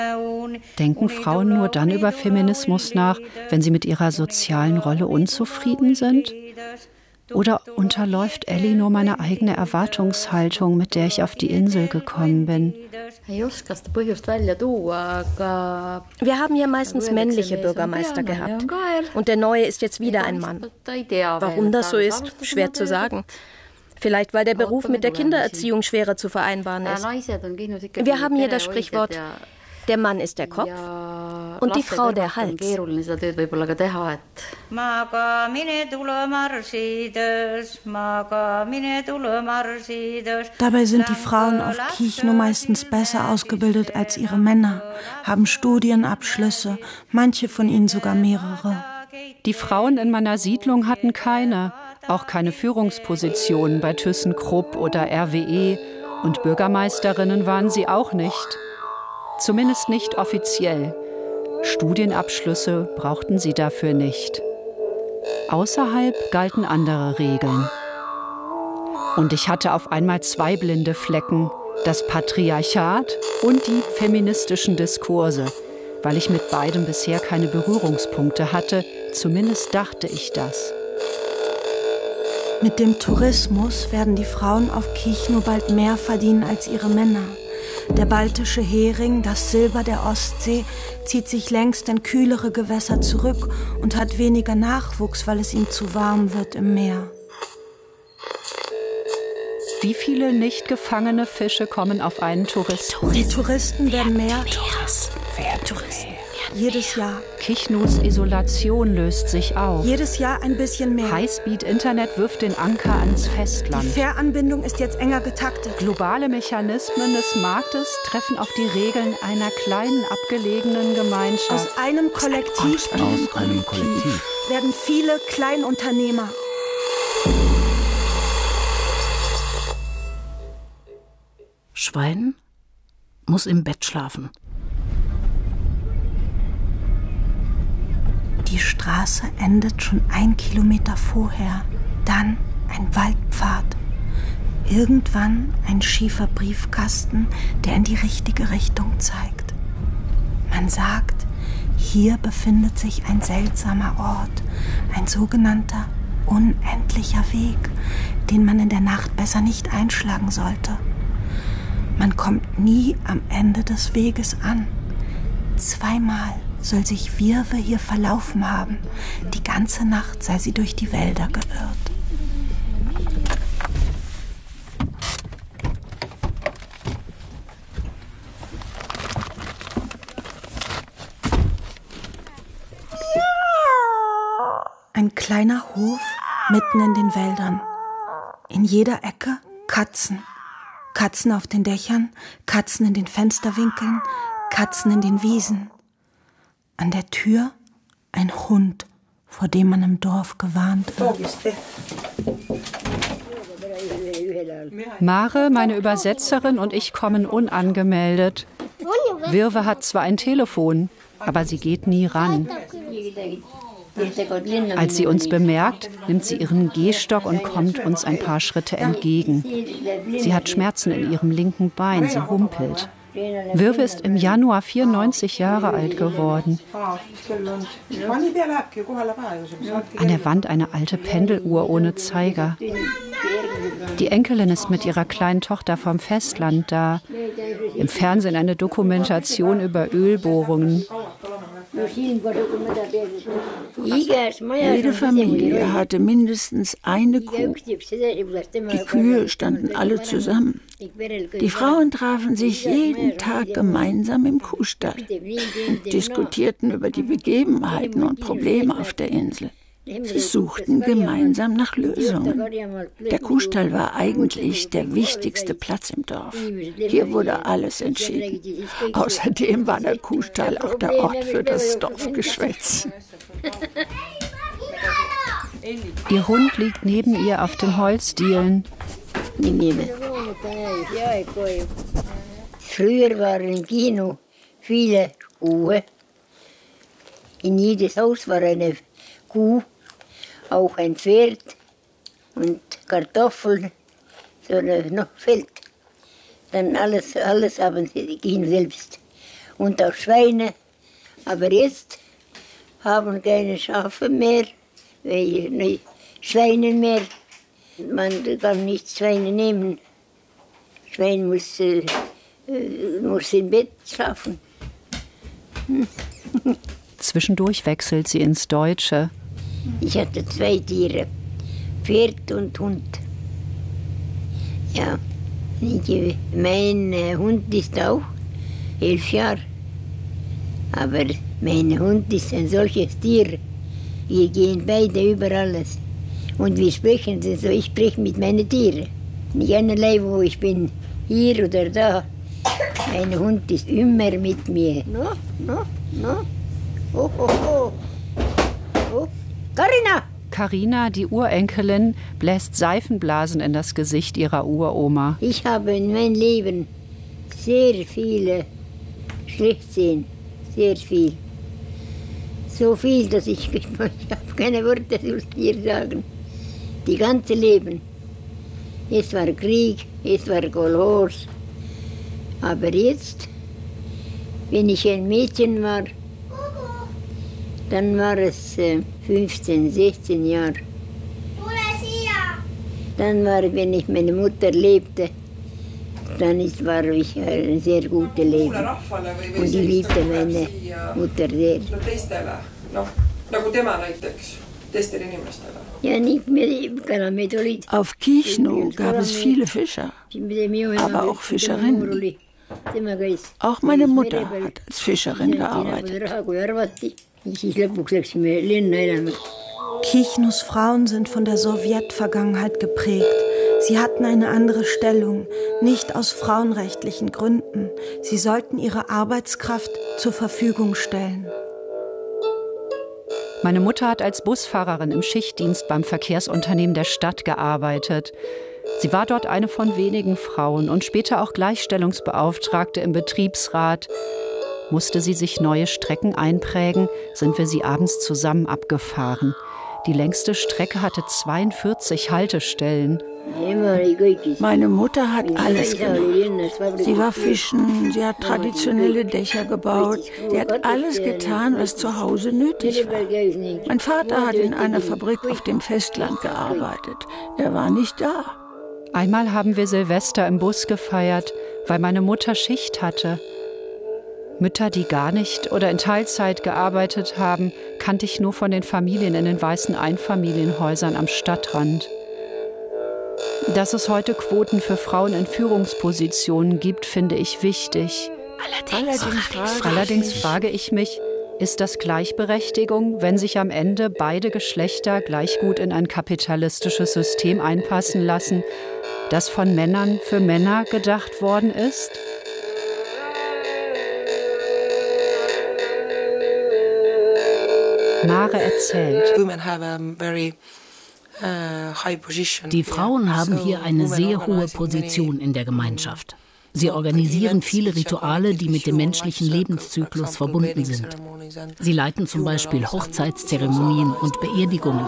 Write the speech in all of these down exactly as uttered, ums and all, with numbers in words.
Denken Frauen nur dann über Feminismus nach, wenn sie mit ihrer sozialen Rolle unzufrieden sind? Oder unterläuft Elli nur meine eigene Erwartungshaltung, mit der ich auf die Insel gekommen bin? Wir haben hier meistens männliche Bürgermeister gehabt. Und der neue ist jetzt wieder ein Mann. Warum das so ist, schwer zu sagen. Vielleicht, weil der Beruf mit der Kindererziehung schwerer zu vereinbaren ist. Wir haben hier das Sprichwort, der Mann ist der Kopf und die Frau der Hals. Dabei sind die Frauen auf Kichnów meistens besser ausgebildet als ihre Männer, haben Studienabschlüsse, manche von ihnen sogar mehrere. Die Frauen in meiner Siedlung hatten keine, auch keine Führungspositionen bei ThyssenKrupp oder R W E, und Bürgermeisterinnen waren sie auch nicht. Zumindest nicht offiziell. Studienabschlüsse brauchten sie dafür nicht. Außerhalb galten andere Regeln. Und ich hatte auf einmal zwei blinde Flecken, das Patriarchat und die feministischen Diskurse, weil ich mit beidem bisher keine Berührungspunkte hatte, zumindest dachte ich das. Mit dem Tourismus werden die Frauen auf Kichnów bald mehr verdienen als ihre Männer. Der baltische Hering, das Silber der Ostsee, zieht sich längst in kühlere Gewässer zurück und hat weniger Nachwuchs, weil es ihm zu warm wird im Meer. Wie viele nicht gefangene Fische kommen auf einen Touristen? Die Touristen werden mehr. Touristen. Wer Touristen? Jedes Jahr. Kichnóws Isolation löst sich auf. Jedes Jahr ein bisschen mehr. Highspeed-Internet wirft den Anker ans Festland. Die Fähranbindung ist jetzt enger getaktet. Globale Mechanismen des Marktes treffen auf die Regeln einer kleinen, abgelegenen Gemeinschaft. Aus einem Kollektiv, Aus einem Kollektiv werden viele Kleinunternehmer. Schwein muss im Bett schlafen. Die Straße endet schon ein Kilometer vorher. Dann ein Waldpfad. Irgendwann ein schiefer Briefkasten, der in die richtige Richtung zeigt. Man sagt, hier befindet sich ein seltsamer Ort, ein sogenannter unendlicher Weg, den man in der Nacht besser nicht einschlagen sollte. Man kommt nie am Ende des Weges an. Zweimal soll sich Virwe hier verlaufen haben. Die ganze Nacht sei sie durch die Wälder geirrt. Ein kleiner Hof mitten in den Wäldern. In jeder Ecke Katzen. Katzen auf den Dächern, Katzen in den Fensterwinkeln, Katzen in den Wiesen. An der Tür ein Hund, vor dem man im Dorf gewarnt wird. Mare, meine Übersetzerin, und ich kommen unangemeldet. Virwe hat zwar ein Telefon, aber sie geht nie ran. Als sie uns bemerkt, nimmt sie ihren Gehstock und kommt uns ein paar Schritte entgegen. Sie hat Schmerzen in ihrem linken Bein, sie humpelt. Virwe ist im Januar vierundneunzig Jahre alt geworden. An der Wand eine alte Pendeluhr ohne Zeiger. Die Enkelin ist mit ihrer kleinen Tochter vom Festland da. Im Fernsehen eine Dokumentation über Ölbohrungen. Jede Familie hatte mindestens eine Kuh. Die Kühe standen alle zusammen. Die Frauen trafen sich jeden Tag gemeinsam im Kuhstall, diskutierten über die Begebenheiten und Probleme auf der Insel. Sie suchten gemeinsam nach Lösungen. Der Kuhstall war eigentlich der wichtigste Platz im Dorf. Hier wurde alles entschieden. Außerdem war der Kuhstall auch der Ort für das Dorfgeschwätz. Ihr Hund liegt neben ihr auf den Holzdielen. Früher waren im Kino viele Kühe. In jedes Haus war eine Kuh, auch ein Pferd und Kartoffeln, so noch Feld. Dann alles, alles haben sie die Kino selbst. und auch Schweine. Aber jetzt haben keine Schafe mehr, Schweine mehr. Man kann nicht Schweine nehmen. Schwein muss, äh, muss im Bett schlafen. Hm. Zwischendurch wechselt sie ins Deutsche. Ich hatte zwei Tiere, Pferd und Hund. Ja, ich, mein äh, Hund ist auch elf Jahre. Aber mein Hund ist ein solches Tier. Wir gehen beide über alles. Und wir sprechen so, ich spreche mit meinen Tieren. Nicht einerlei, wo ich bin, hier oder da. Mein Hund ist immer mit mir. No, no, no. Oh, oh, oh. Oh. Carina! Carina, die Urenkelin, bläst Seifenblasen in das Gesicht ihrer Uroma. Ich habe in meinem Leben sehr viele Schlechtsinn. Sehr viel. So viel, dass ich, ich habe keine Worte zu dir sagen. Die ganze Leben. Es war Krieg, es war Kolchos. Aber jetzt, wenn ich ein Mädchen war, dann war es äh, fünfzehn, sechzehn Jahre. Dann war, wenn ich meine Mutter lebte, dann ist, war ich ein sehr gutes Leben. Und ich liebte meine Mutter sehr. Ja, nicht mehr. Auf Kichno gab es viele Fischer, aber auch Fischerinnen. Auch meine Mutter hat als Fischerin gearbeitet. Kichnos Frauen sind von der Sowjetvergangenheit geprägt. Sie hatten eine andere Stellung, nicht aus frauenrechtlichen Gründen. Sie sollten ihre Arbeitskraft zur Verfügung stellen. Meine Mutter hat als Busfahrerin im Schichtdienst beim Verkehrsunternehmen der Stadt gearbeitet. Sie war dort eine von wenigen Frauen und später auch Gleichstellungsbeauftragte im Betriebsrat. Musste sie sich neue Strecken einprägen, sind wir sie abends zusammen abgefahren. Die längste Strecke hatte zweiundvierzig Haltestellen. Meine Mutter hat alles gemacht. Sie war fischen, sie hat traditionelle Dächer gebaut. Sie hat alles getan, was zu Hause nötig war. Mein Vater hat in einer Fabrik auf dem Festland gearbeitet. Er war nicht da. Einmal haben wir Silvester im Bus gefeiert, weil meine Mutter Schicht hatte. Mütter, die gar nicht oder in Teilzeit gearbeitet haben, kannte ich nur von den Familien in den weißen Einfamilienhäusern am Stadtrand. Dass es heute Quoten für Frauen in Führungspositionen gibt, finde ich wichtig. Allerdings, Allerdings, Allerdings frage ich mich, ist das Gleichberechtigung, wenn sich am Ende beide Geschlechter gleich gut in ein kapitalistisches System einpassen lassen, das von Männern für Männer gedacht worden ist? Mare erzählt. Die Frauen haben hier eine sehr hohe Position in der Gemeinschaft. Sie organisieren viele Rituale, die mit dem menschlichen Lebenszyklus verbunden sind. Sie leiten zum Beispiel Hochzeitszeremonien und Beerdigungen.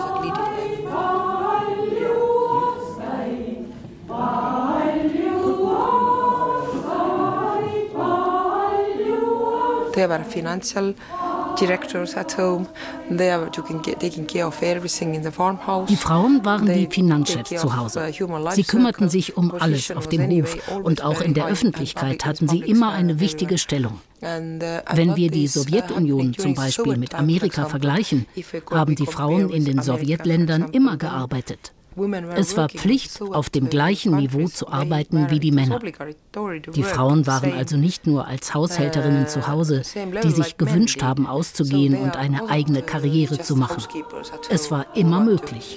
They were financial directors at home. They are taking care of everything in the farmhouse. Die Frauen waren die Finanzchefs zu Hause. Sie kümmerten sich um alles auf dem Hof und auch in der Öffentlichkeit hatten sie immer eine wichtige Stellung. Wenn wir die Sowjetunion zum Beispiel mit Amerika vergleichen, haben die Frauen in den Sowjetländern immer gearbeitet. Es war Pflicht, auf dem gleichen Niveau zu arbeiten wie die Männer. Die Frauen waren also nicht nur als Haushälterinnen zu Hause, die sich gewünscht haben, auszugehen und eine eigene Karriere zu machen. Es war immer möglich.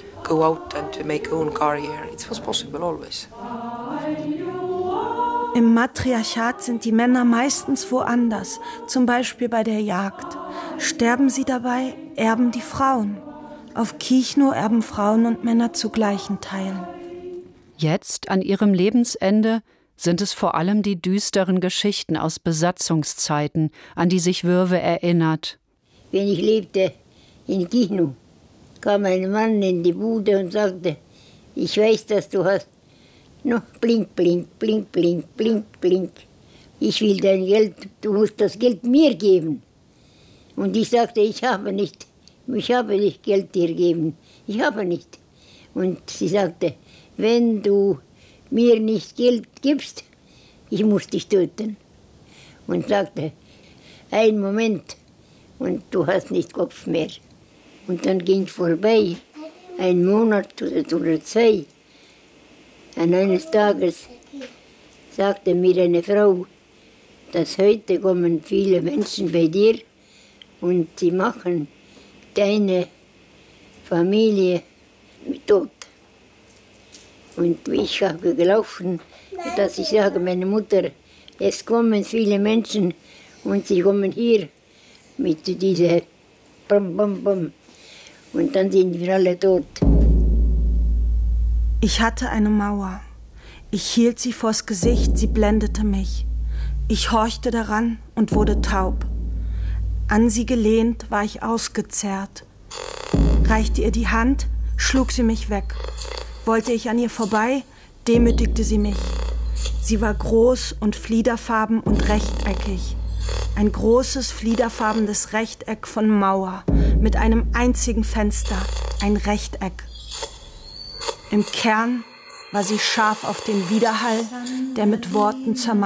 Im Matriarchat sind die Männer meistens woanders, zum Beispiel bei der Jagd. Sterben sie dabei, erben die Frauen. Auf Kichno erben Frauen und Männer zu gleichen Teilen. Jetzt, an ihrem Lebensende, sind es vor allem die düsteren Geschichten aus Besatzungszeiten, an die sich Würwe erinnert. Wenn ich lebte in Kichno, kam ein Mann in die Bude und sagte, ich weiß, dass du hast. No, blink, blink, blink, blink, blink, blink. ich will dein Geld, du musst das Geld mir geben. Und ich sagte, ich habe nicht, ich habe nicht Geld dir geben, ich habe nicht. Und sie sagte, wenn du mir nicht Geld gibst, ich muss dich töten. Und sagte, einen Moment, und du hast nicht Kopf mehr. Und dann ging vorbei, ein Monat oder, oder zwei. Und eines Tages sagte mir eine Frau, dass heute kommen viele Menschen bei dir und sie machen deine Familie tot. Und ich habe gelaufen, dass ich sage, meine Mutter, es kommen viele Menschen und sie kommen hier mit dieser Bum, Bum, Bum. Und dann sind wir alle tot. Ich hatte eine Mauer. Ich hielt sie vors Gesicht, sie blendete mich. Ich horchte daran und wurde taub. An sie gelehnt war ich ausgezehrt. Reichte ihr die Hand, schlug sie mich weg. Wollte ich an ihr vorbei, demütigte sie mich. Sie war groß und fliederfarben und rechteckig. Ein großes, fliederfarbenes Rechteck von Mauer mit einem einzigen Fenster, ein Rechteck. Im Kern war sie scharf auf den Widerhall, der mit Worten zermalmt